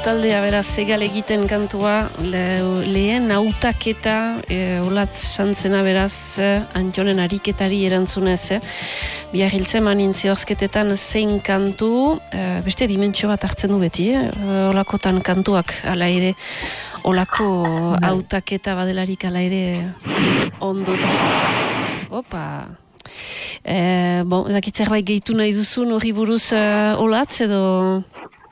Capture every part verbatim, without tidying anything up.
taldea beraz egal egiten kantua le, lehen hautaketa e, olatz santzena beraz Antxonen ariketari erantzunez eh? Bihar hiltzen manin zehozketetan zein kantu e, beste dimentsio bat hartzen du beti eh? Olakotan kantuak ala ere olako hautaketa badelarik ala ere ondotzi opa e, bon, ezakit zerbait gehitu nahi duzun hori buruz uh, olatz edo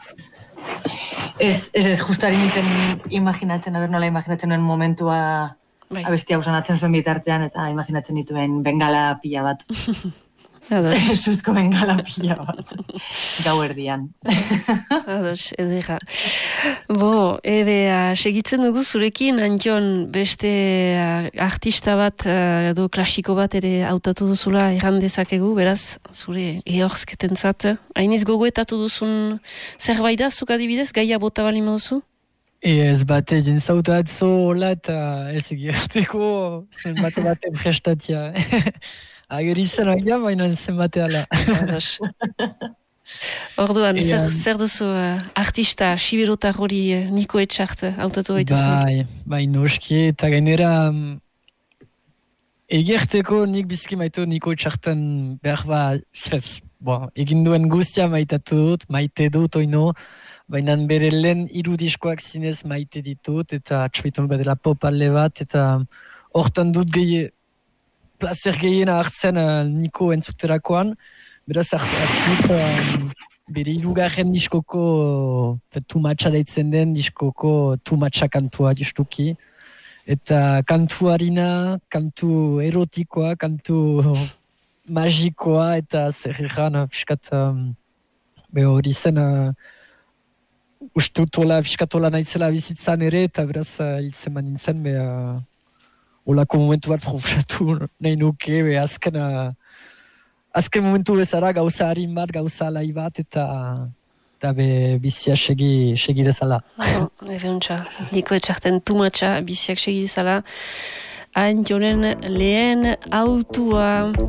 Ez, ez, ez, justari nintzen imaginatzen, aber nola imaginatzen nuen momentua bai. Abestia usanatzen zuen bitartean, eta imaginatzen dituen bengala pila bat. Suzko bengala pila bat. Gau erdian. Ados, edera. Bo, ebe, uh, segitzen dugu zurekin, Antxon, beste uh, artista bat, uh, edo klasiko bat ere hautatu duzula erran dezakegu, beraz, zure ehorzketen zat. Hainiz gogoetatu duzun zerbait da, zuk adibidez, gaia bota bali mauzu? Ez bate, jentzauta atzo hola eta ez egirteko zenbate baten prestatia. Ageri zen agia, baina zenbate ala. Orduan, e, zer, zer duzu uh, artista, siberotar hori uh, Niko Etxart hautatu baituzu? Bai, bai noski, eta gainera um, egerteko nik bizki maitu Niko Etxarten behar ba, zez, bo, egin duen guztia maitatu dut, maite dut oino, baina bere lehen irudiskoak zinez maite ditut, eta txoiton badela pop alde bat, eta hortan dut gehi, placer gehiena hartzen uh, Niko entzuterakoan, beraz hartu um, bere irugarren diskoko uh, tumatxa deitzen den diskoko tumatxa kantua justuki, eta kantu harina, kantu erotikoa, kantu magikoa, eta zer egan, piskat, um, be hori zen, uh, ustutola, piskatola naizela bizitzan ere, eta beraz uh, hiltzen man nintzen, be... Uh, Olako momentu bat profesatu nahi nuke, be azken, uh, azken momentu bezala gauza harin bat, gauza alai bat, eta, eta be bizia segi, segi dezala. Oh, Efe Niko Etxarten tumatxa biziak segi dezala. Antxonen lehen autua...